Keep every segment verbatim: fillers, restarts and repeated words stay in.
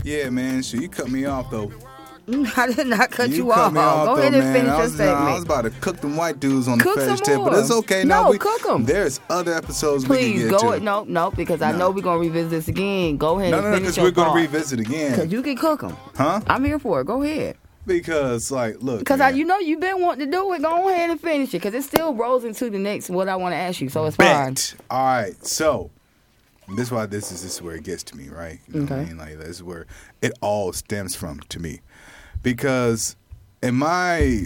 Yeah, man. So you cut me off though. I did not cut you, You off. cut me off Go though, ahead and man. finish I your was, nah, I segment. was about to cook them white dudes on Cook the fetish some tip, but more. it's okay. No, we, cook 'em. There's other episodes we Please can get go. to. No, no, because I No. know we're gonna revisit this again. Go ahead No, and no, no, finish because your we're going to part. revisit again. Because you can cook them. Huh? I'm here for it. Go ahead. Because, like, look. Because I, man. you know you've been wanting to do it. Go ahead and finish it. Because it still rolls into the next what I want to ask you. So it's fine. Bet. All right. So, this is why this is this is where it gets to me, right? You know Okay. what I mean? Like, this is where it all stems from to me. Because in my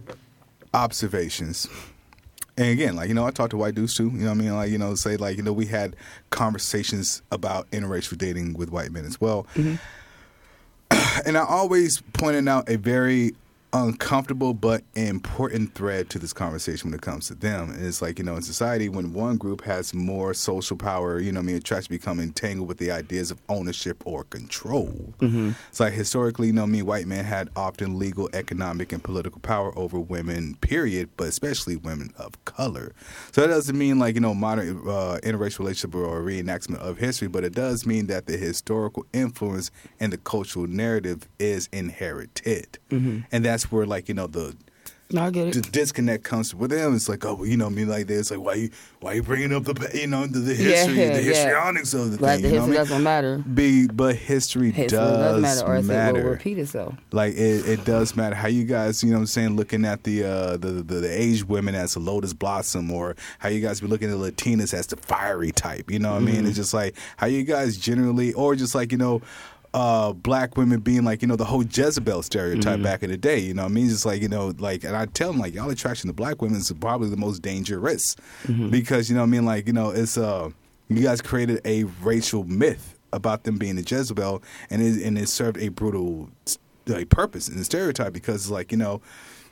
observations, and again, like, you know, I talk to white dudes too, you know what I mean? Like, you know, say, like, you know, we had conversations about interracial dating with white men as well. Mm-hmm. And I always pointed out a very uncomfortable but important thread to this conversation when it comes to them. And it's like, you know, in society, when one group has more social power, you know what I mean, it tries to become entangled with the ideas of ownership or control. Mm-hmm. It's like historically, you know what I mean, white men had often legal, economic, and political power over women, period, but especially women of color. So that doesn't mean like, you know, modern uh, interracial relationship or a reenactment of history, but it does mean that the historical influence and the cultural narrative is inherited. Mm-hmm. And that's where, like, you know, the No, I get the it. disconnect comes with them. It's like, oh, well, you know, me like this. Like, why you why you bringing up the you know the, the history, Yeah, the yeah. histrionics of the Like thing. the you know history what I mean? doesn't matter. Be but history, History does, does matter, or else it matter. will repeat itself. Like it, it does matter how you guys, you know what I'm saying, looking at the uh, the, the the aged women as a lotus blossom, or how you guys be looking at Latinas as the fiery type. You know what I mean? It's just like how you guys generally, or just like, you know, uh, black women being like, you know, the whole Jezebel stereotype Mm-hmm. back in the day. You know what I mean? It's like, you know, like, and I tell them, like, y'all attraction to black women is probably the most dangerous Mm-hmm. because, you know what I mean? Like, you know, it's, uh, you guys created a racial myth about them being a Jezebel, and it, and it served a brutal like, purpose and a stereotype because, like, you know,